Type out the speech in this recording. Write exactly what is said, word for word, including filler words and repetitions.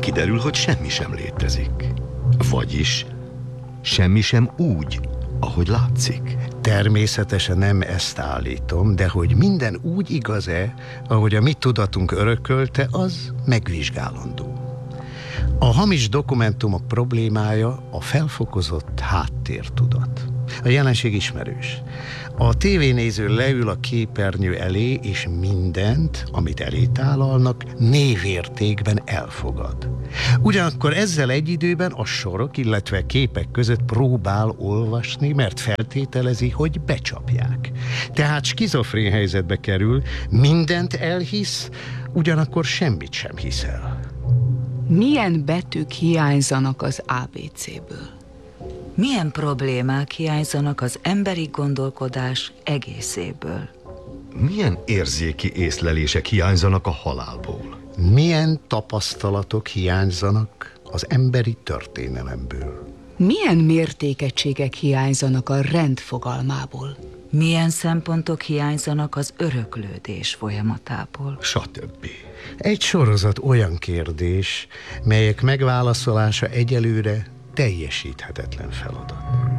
kiderül, hogy semmi sem létezik. Vagyis semmi sem úgy, ahogy látszik. Természetesen nem ezt állítom, de hogy minden úgy igaz-e, ahogy a mi tudatunk örökölte, az megvizsgálandó. A hamis dokumentumok problémája a felfokozott háttértudat. A jelenség ismerős. A tévénéző leül a képernyő elé, és mindent, amit elé tálalnak, névértékben elfogad. Ugyanakkor ezzel egy időben a sorok, illetve képek között próbál olvasni, mert feltételezi, hogy becsapják. Tehát skizofrén helyzetbe kerül, mindent elhisz, ugyanakkor semmit sem hisz el. Milyen betűk hiányzanak az á bé céből? Milyen problémák hiányzanak az emberi gondolkodás egészéből? Milyen érzéki észlelések hiányzanak a halálból? Milyen tapasztalatok hiányzanak az emberi történelemből? Milyen mértékegységek hiányzanak a rend fogalmából? Milyen szempontok hiányzanak az öröklődés folyamatából? Stb. Egy sorozat olyan kérdés, melyek megválaszolása egyelőre teljesíthetetlen feladat.